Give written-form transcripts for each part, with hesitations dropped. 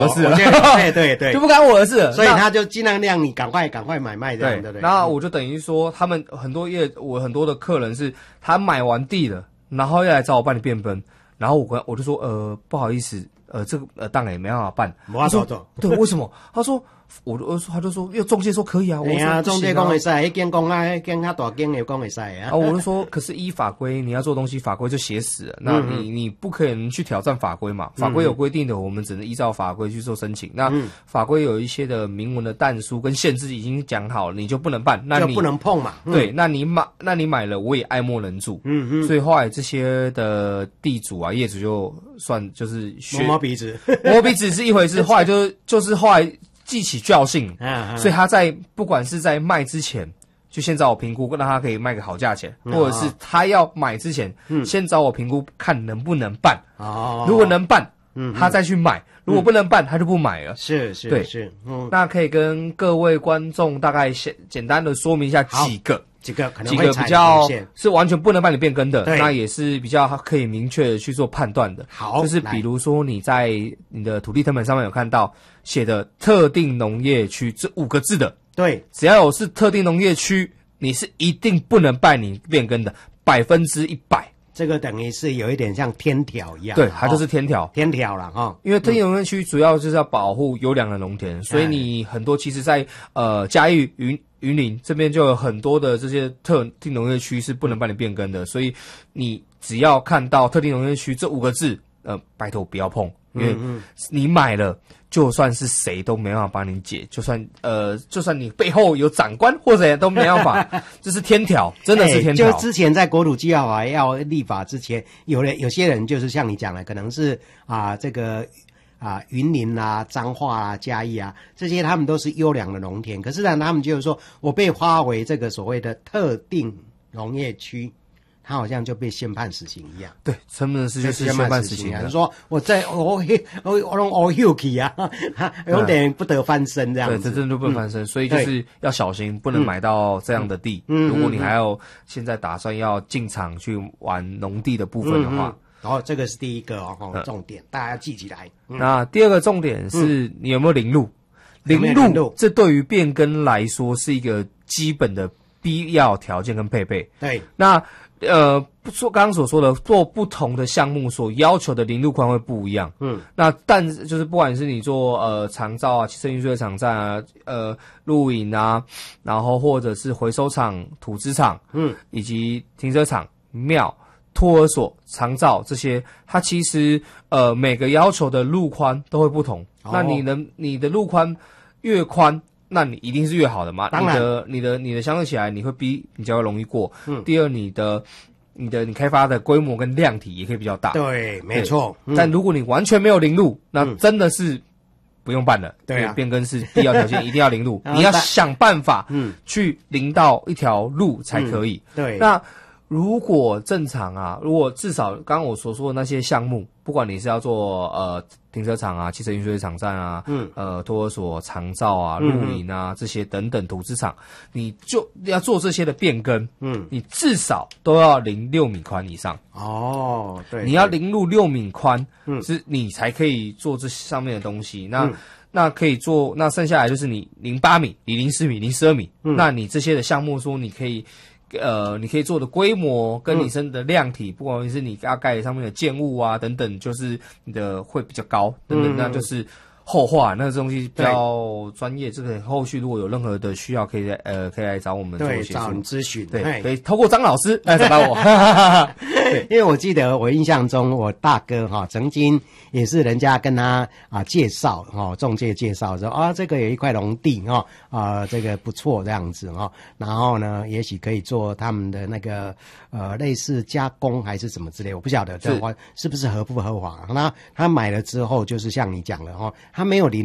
而是了， 对， 就不干我的事了， 所以他就尽量让你赶快买卖这样，对不对？ 那我就等于说，他们我很多的客人是他买完地了，然后要来找我办理变更，然后我就说不好意思，这个当然也没办法办。 他说对，为什么？他说他就说，因为中介说可以啊。 哎呀，中介讲会使，迄间讲啊，迄间较大间的讲会使啊。 我就说，可是依法规，你要做东西，法规就写死了。那你不可能去挑战法规嘛？法规有规定的，我们只能依照法规去做申请。那法规有一些的明文的但书跟限制已经讲好了，你就不能办，那你就不能碰嘛。 对，那你买了，我也爱莫能助。所以后来这些的地主啊、业主就算就是摸鼻子， 摸鼻子是一回事，后来就是后来记起教训，所以他不管是在卖之前，就先找我评估，让他可以卖个好价钱，或者是他要买之前，先找我评估看能不能办。如果能办，他再去买；如果不能办，他就不买了。 是， 那可以跟各位观众大概简单的说明一下几个可能会比较是完全不能办理变更的，那也是比较可以明确的去做判断的。 好， 就是比如说你在你的土地誊本上面有看到写的特定农业区这5个字的， 对， 只要有是特定农业区，你是一定不能办理变更的，100%。 这个等于是有一点像天条一样， 对，它就是天条了哈。 因为特定农业区主要就是要保护优良的农田，所以你很多其实在嘉义云林这边就有很多的这些特定农业区是不能办理变更的，所以你只要看到特定农业区这5个字，拜托不要碰，因为你买了，就算是谁都没办法帮你解，就算你背后有长官或者都没办法，这是天条，真的是天条。 就之前在国土计划法要立法之前，有些人就是像你讲的，可能是这个。云林啊、彰化啊、嘉义啊，这些他们都是优良的农田，可是呢，他们就是说我被划为这个所谓的特定农业区，他好像就被宣判死刑一样。 对，真的是就是宣判死刑。 说我弄我休去啊，有点不得翻身这样子。 对，这真的不能翻身，所以就是要小心，不能买到这样的地。如果你还有现在打算要进场去玩农地的部分的话。 然后这个是第一个重点，大家要记起来。 那第二个重点是你有没有领路？领路这对于变更来说是一个基本的必要条件跟配备。 对， 那刚刚所说的做不同的项目所要求的领路宽会不一样。那但就是不管是你做长照啊、汽车运输的场站啊、露营啊，然后或者是回收厂、土资厂，以及停车场、庙。托儿所、长照这些，它其实每个要求的路宽都会不同。那你的路宽越宽，那你一定是越好的嘛？ 当然， 你的相对起来，你会比较容易过。第二，你开发的规模跟量体也可以比较大。 对，没错。 但如果你完全没有领路，那真的是不用办了。 对啊， 变更是必要条件，一定要领路。你要想办法去领到一条路才可以。 对， 那。如果正常啊，如果至少刚刚我所说的那些项目，不管你是要做停车场啊、汽车运输场站啊、托儿所、长照啊、露营啊这些等等土资场，你就要做这些的变更，你至少都要领6米宽以上。 哦，对， 你要领路6米宽，是你才可以做这上面的东西。那可以做，那剩下来就是你领8米、你领10米、领12米，那你这些的项目说你可以做的规模跟你身的量体，不管是你要盖上面的建物啊等等，就是你的会比较高等等，那就是后话，那个东西比较专业。这个后续如果有任何的需要，可以来找我们做协助， 找你咨询。 对，可以透过张老师来找到我。 对，因为我记得我印象中，我大哥曾经也是人家跟他介绍中介介绍说这个有一块农地这个不错这样子然后呢，也许可以做他们的那个类似加工还是什么之类，我不晓得是不是合不合法。那他买了之后，就是像你讲的他没有领路，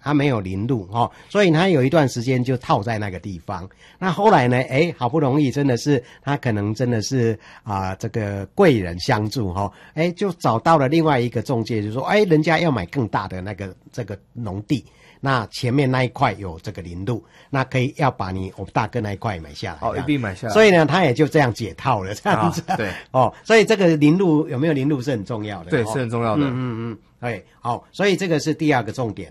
它没有林路哦，所以他有一段时间就套在那个地方。那后来呢，好不容易真的是他可能真的是这个贵人相助哈，就找到了另外一个中介，就说人家要买更大的这个农地。那前面那一块有这个林路，那可以要把我大哥那一块买下来， 一并买下来。 所以呢，他也就这样解套了，这样子。 对， 所以这个林路有没有林路是很重要的， 对，是很重要的。 对，好，所以这个是第二个重点